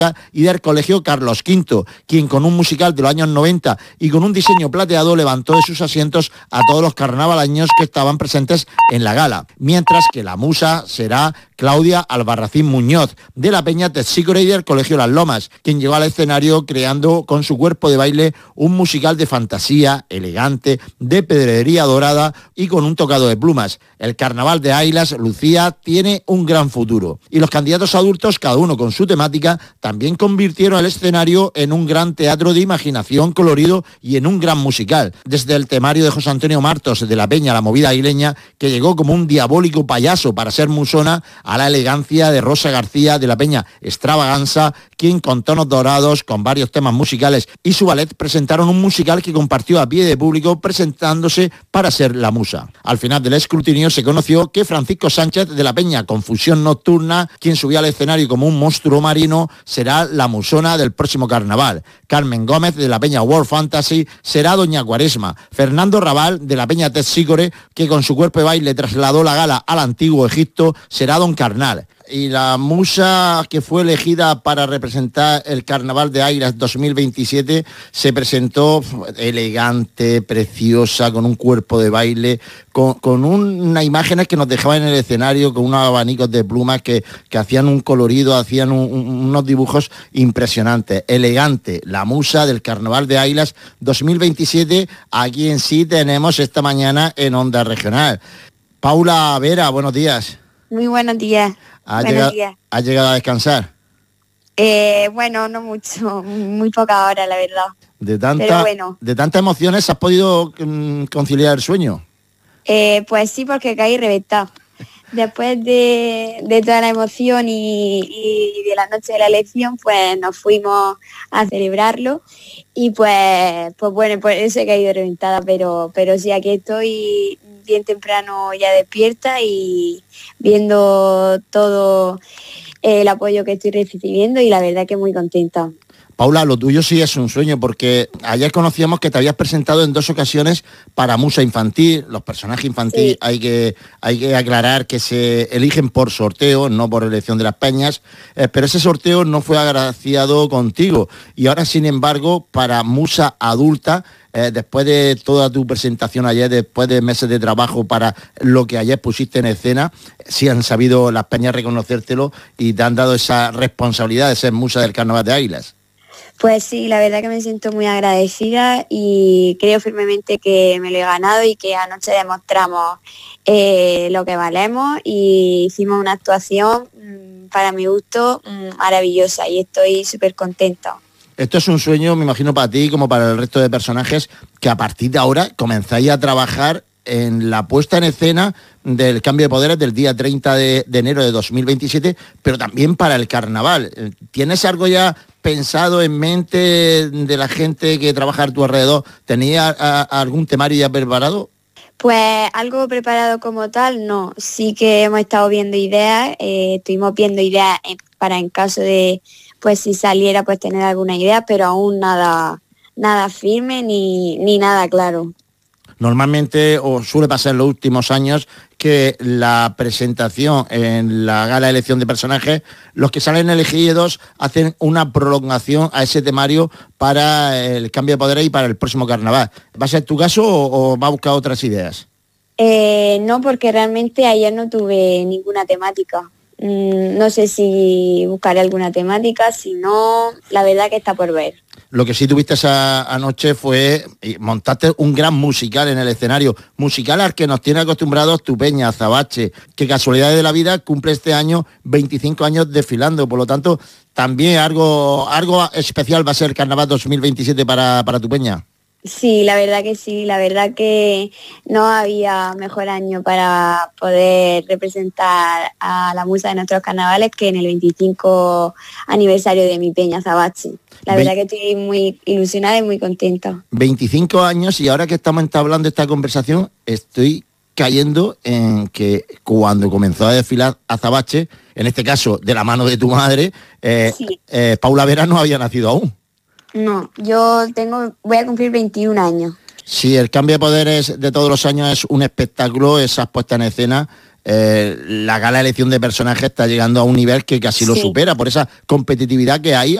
y del Colegio Carlos V, quien con un musical de los años 90 y con un diseño plateado levantó de sus asientos a todos los carnavaleños que estaban presentes en la gala, mientras que la musa será Claudia Albarracín Muñoz, de la Peña Texícore y del Colegio Las Lomas, quien llegó al escenario creando con su cuerpo de baile un musical de fantasía, elegante, de pedrería dorada y con un tocado de plumas. El carnaval de Ailas, Lucía, tiene un gran futuro. Y los candidatos adultos, cada uno con su temática, también convirtieron el escenario en un gran teatro de imaginación colorido y en un gran musical. Desde el temario de José Antonio Martos de la Peña, la movida aileña, que llegó como un diabólico payaso para ser musona, a la elegancia de Rosa García de la Peña Extravaganza, quien con tonos dorados, con varios temas musicales y su ballet presentaron un musical que compartió a pie de público presentándose para ser la musa. Al final del escrutinio se conoció que Francisco Sánchez de la Peña Confusión Nocturna, quien subió al escenario como un monstruo marino, será la musona del próximo carnaval. Carmen Gómez de la Peña World Fantasy será Doña Cuaresma. Fernando Raval de la Peña Texícore, que con su cuerpo de baile trasladó la gala al antiguo Egipto, será Don Carnal. Y la musa que fue elegida para representar el Carnaval de Airas 2027 se presentó elegante, preciosa, con un cuerpo de baile, con unas imágenes que nos dejaban en el escenario, con unos abanicos de plumas que hacían un colorido, hacían unos dibujos impresionantes. Elegante, la musa del Carnaval de Airas 2027, aquí en sí tenemos esta mañana en Onda Regional. Paula Vera, buenos días. Muy buenos días. ¿Has llegado a descansar? Bueno, no mucho, muy poca hora, la verdad. Pero bueno. ¿De tantas emociones has podido conciliar el sueño? Pues sí, porque caí reventado. Después de toda la emoción y de la noche de la elección, pues nos fuimos a celebrarlo y pues bueno, pues eso he caído reventada, pero sí, aquí estoy bien temprano ya despierta y viendo todo el apoyo que estoy recibiendo y la verdad que muy contenta. Paula, lo tuyo sí es un sueño, porque ayer conocíamos que te habías presentado en 2 ocasiones para musa infantil. Los personajes infantiles, sí, hay que aclarar que se eligen por sorteo, no por elección de las peñas, pero ese sorteo no fue agraciado contigo. Y ahora, sin embargo, para musa adulta, después de toda tu presentación ayer, después de meses de trabajo para lo que ayer pusiste en escena, sí han sabido las peñas reconocértelo y te han dado esa responsabilidad de ser musa del Carnaval de Águilas. Pues sí, la verdad que me siento muy agradecida y creo firmemente que me lo he ganado y que anoche demostramos lo que valemos y hicimos una actuación, para mi gusto, maravillosa y estoy súper contenta. Esto es un sueño, me imagino, para ti como para el resto de personajes, que a partir de ahora comenzáis a trabajar en la puesta en escena del cambio de poderes del día 30 de enero de 2027, pero también para el carnaval. ¿Tienes algo ya pensado en mente de la gente que trabaja a tu alrededor? ¿Tenías algún temario ya preparado? Pues algo preparado como tal, no. Sí que hemos estado viendo ideas, estuvimos viendo ideas para en caso de, pues si saliera, pues tener alguna idea, pero aún nada firme ni nada claro. Normalmente, o suele pasar en los últimos años, que la presentación en la gala de elección de personajes, los que salen elegidos hacen una prolongación a ese temario para el cambio de poder y para el próximo carnaval. ¿Va a ser tu caso o va a buscar otras ideas? No, porque realmente ayer no tuve ninguna temática. No sé si buscaré alguna temática, si no, la verdad que está por ver. Lo que sí tuviste esa anoche fue montaste un gran musical en el escenario, musical al que nos tiene acostumbrados tu Peña Azabache, que casualidad de la vida cumple este año 25 años desfilando, por lo tanto también algo especial va a ser el Carnaval 2027 para tu Peña. Sí, la verdad que no había mejor año para poder representar a la musa de nuestros carnavales que en el 25 aniversario de mi Peña Azabache. La verdad que estoy muy ilusionada y muy contenta. 25 años y ahora que estamos entablando esta conversación, estoy cayendo en que cuando comenzó a desfilar Azabache, en este caso de la mano de tu madre, sí. Paula Vera no había nacido aún. No, voy a cumplir 21 años. Sí, el cambio de poderes de todos los años es un espectáculo, esas puestas en escena la gala de elección de personajes está llegando a un nivel que casi lo Sí. supera por esa competitividad que hay.